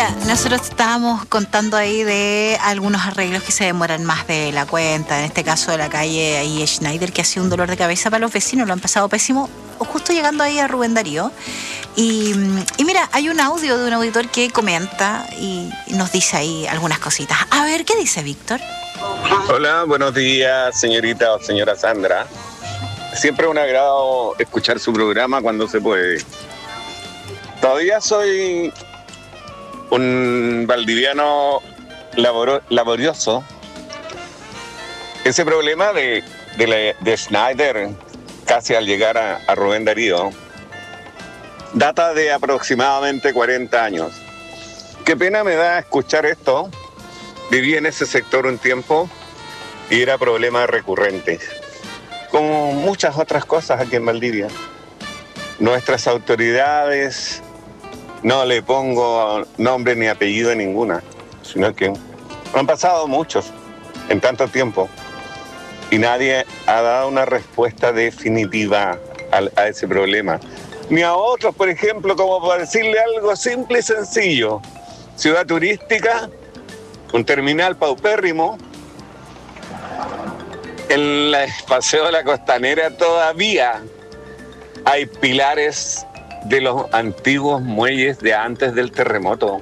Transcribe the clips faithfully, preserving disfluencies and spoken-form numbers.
Mira, nosotros estábamos contando ahí de algunos arreglos que se demoran más de la cuenta. En este caso de la calle ahí Schneider, que ha sido un dolor de cabeza para los vecinos, lo han pasado pésimo, justo llegando ahí a Rubén Darío. Y, y mira, hay un audio de un auditor que comenta y nos dice ahí algunas cositas. A ver, ¿qué dice Víctor? Hola, buenos días, señorita o señora Sandra. Siempre es un agrado escuchar su programa cuando se puede. Todavía soy un valdiviano laboro, laborioso. Ese problema de, de, la, de Schneider, casi al llegar a, a Rubén Darío, data de aproximadamente cuarenta años. Qué pena me da escuchar esto. Viví en ese sector un tiempo y era problema recurrente, como muchas otras cosas aquí en Valdivia. Nuestras autoridades, no le pongo nombre ni apellido a ninguna, sino que han pasado muchos en tanto tiempo y nadie ha dado una respuesta definitiva a, a ese problema. Ni a otros, por ejemplo, como para decirle algo simple y sencillo. Ciudad turística, un terminal paupérrimo. En el Paseo de la Costanera todavía hay pilares de los antiguos muelles de antes del terremoto.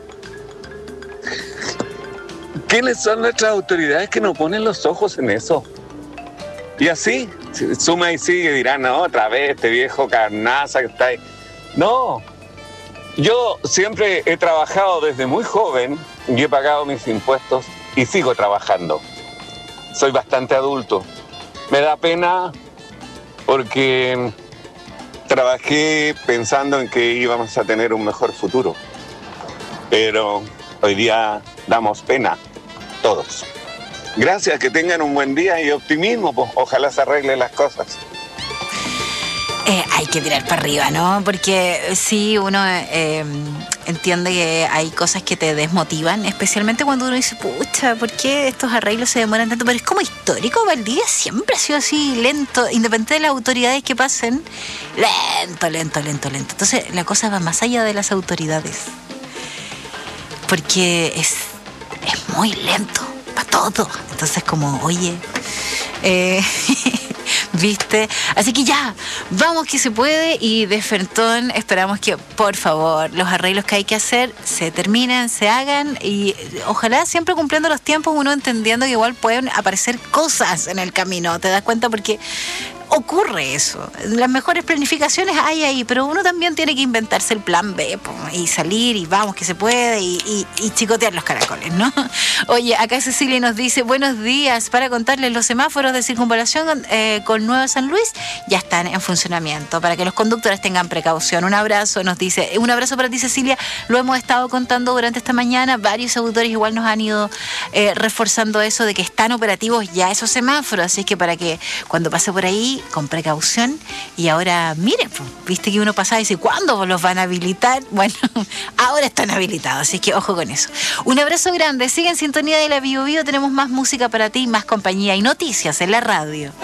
¿Quiénes son nuestras autoridades que no ponen los ojos en eso? Y así, suma y sigue, dirán, no, otra vez este viejo carnaza que está ahí. No, yo siempre he trabajado desde muy joven y he pagado mis impuestos y sigo trabajando. Soy bastante adulto. Me da pena porque trabajé pensando en que íbamos a tener un mejor futuro. Pero hoy día damos pena, todos. Gracias, que tengan un buen día y optimismo, pues ojalá se arreglen las cosas. Eh, hay que tirar para arriba, ¿no? Porque sí, uno eh, entiende que hay cosas que te desmotivan, especialmente cuando uno dice, pucha, ¿por qué estos arreglos se demoran tanto? Pero es como histórico, Valdivia siempre ha sido así, lento, independiente de las autoridades que pasen, lento, lento, lento, lento. Entonces la cosa va más allá de las autoridades, porque es, es muy lento para todo. Entonces como, oye... Eh, ¿Viste? Así que ya, vamos que se puede y de Fertón esperamos que, por favor, los arreglos que hay que hacer se terminen, se hagan y ojalá siempre cumpliendo los tiempos, uno entendiendo que igual pueden aparecer cosas en el camino, ¿te das cuenta? Porque ocurre eso. Las mejores planificaciones hay ahí, pero uno también tiene que inventarse el plan B po, y salir y vamos que se puede y, y, y chicotear los caracoles, ¿no? Oye, acá Cecilia nos dice, buenos días, para contarles los semáforos de circunvalación eh, con Nueva San Luis ya están en funcionamiento, para que los conductores tengan precaución. Un abrazo, nos dice, un abrazo para ti, Cecilia, lo hemos estado contando durante esta mañana, varios auditores igual nos han ido eh, reforzando eso de que están operativos ya esos semáforos, así que para que cuando pase por ahí con precaución. Y ahora, miren, viste que uno pasaba y dice, ¿cuándo los van a habilitar? Bueno, ahora están habilitados, así que ojo con eso. Un abrazo grande, sigue en sintonía de la Bio Bio, tenemos más música para ti, más compañía y noticias en la radio.